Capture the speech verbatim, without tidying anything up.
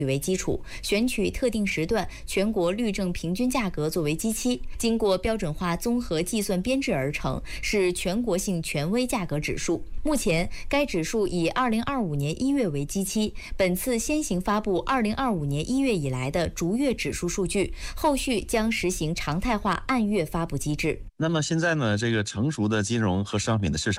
为基础，选取特定时段全国绿证平均价格作为基期，经过标准化综合计算编制而成，是全国性权威价格指数。目前，该指数以二零二五年一月为基期，本次先行发布二零二五年一月以来的逐月指数数据，后续将实行常态化按月发布机制。 那么现在呢，这个成熟的金融和商品的市场